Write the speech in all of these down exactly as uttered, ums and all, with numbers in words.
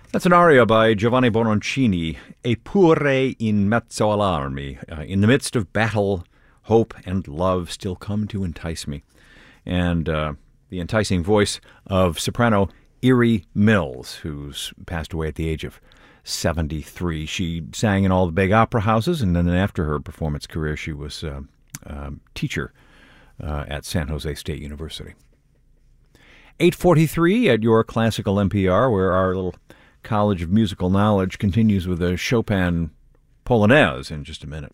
That's an aria by Giovanni Bononcini, Eppure in mezzo all'armi. Uh, in the midst of battle, hope and love still come to entice me. And uh, the enticing voice of soprano Erie Mills, who's passed away at the age of seventy-three. She sang in all the big opera houses, and then after her performance career, she was a uh, um, teacher uh, at San Jose State University. eight forty-three at your Classical N P R, where our little College of Musical Knowledge continues with a Chopin Polonaise in just a minute.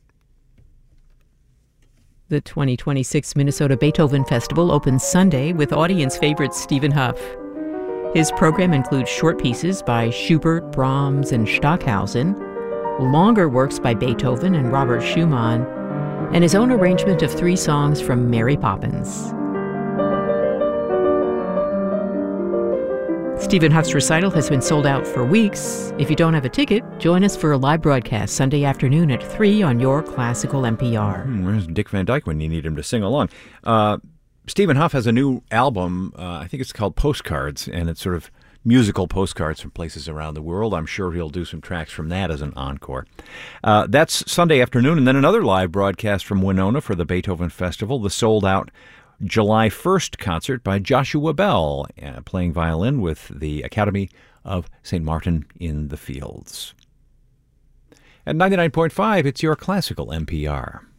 The twenty twenty-six Minnesota Beethoven Festival opens Sunday with audience favorite Stephen Hough. His program includes short pieces by Schubert, Brahms, and Stockhausen, longer works by Beethoven and Robert Schumann, and his own arrangement of three songs from Mary Poppins. Stephen Hough's recital has been sold out for weeks. If you don't have a ticket, join us for a live broadcast Sunday afternoon at three on your Classical N P R. Hmm, where's Dick Van Dyke when you need him to sing along? Uh, Stephen Hough has a new album. Uh, I think it's called Postcards, and it's sort of musical postcards from places around the world. I'm sure he'll do some tracks from that as an encore. Uh, that's Sunday afternoon, and then another live broadcast from Winona for the Beethoven Festival, the sold-out July first concert by Joshua Bell, uh, playing violin with the Academy of Saint Martin in the Fields. At ninety-nine point five, it's your Classical N P R.